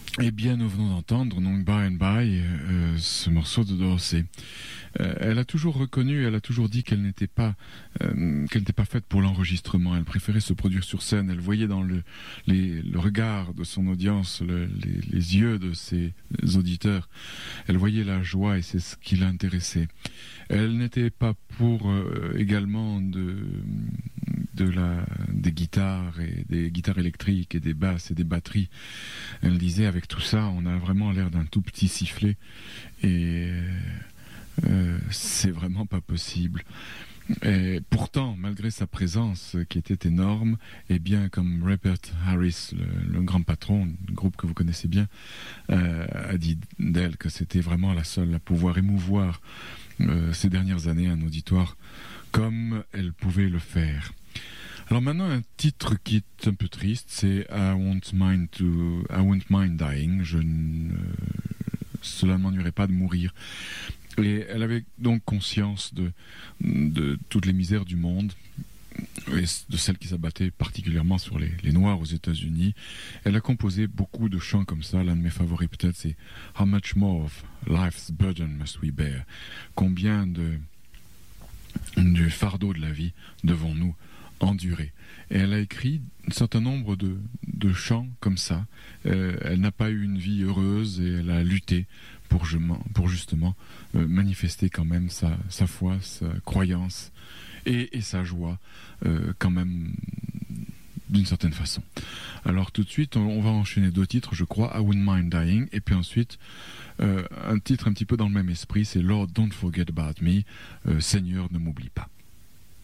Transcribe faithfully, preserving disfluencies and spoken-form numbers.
Eh bien, nous venons d'entendre donc By and By, euh, ce morceau de Dorsey. Euh, elle a toujours reconnu, elle a toujours dit qu'elle n'était pas, euh, qu'elle n'était pas faite pour l'enregistrement. Elle préférait se produire sur scène. Elle voyait dans le, les, le regard de son audience, le, les, les yeux de ses auditeurs, elle voyait la joie et c'est ce qui l'intéressait. Elle n'était pas pour euh, également de, de la, des guitares et des guitares électriques et des basses et des batteries. Elle disait avec tout ça, on a vraiment l'air d'un tout petit sifflet et euh, c'est vraiment pas possible. Et pourtant, malgré sa présence qui était énorme, et bien comme Rupert Harris, le, le grand patron, un groupe que vous connaissez bien, euh, a dit d'elle que c'était vraiment la seule à pouvoir émouvoir euh, ces dernières années un auditoire comme elle pouvait le faire. Alors maintenant, un titre qui est un peu triste, c'est I Won't Mind to, I Won't Mind Dying. Je ne, cela ne m'ennuierait pas de mourir. Et elle avait donc conscience de, de toutes les misères du monde et de celles qui s'abattaient particulièrement sur les, les Noirs aux États-Unis. Elle a composé beaucoup de chants comme ça. L'un de mes favoris peut-être, c'est How much more of life's burden must we bear? Combien de du fardeau de la vie devons-nous endurer? Et elle a écrit un certain nombre de, de chants comme ça. Euh, elle n'a pas eu une vie heureuse et elle a lutté pour, pour justement euh, manifester quand même sa, sa foi, sa croyance et, et sa joie euh, quand même d'une certaine façon. Alors tout de suite, on, on va enchaîner deux titres, je crois, I Wouldn't Mind Dying, et puis ensuite euh, un titre un petit peu dans le même esprit, c'est Lord Don't Forget About Me, euh, Seigneur ne m'oublie pas.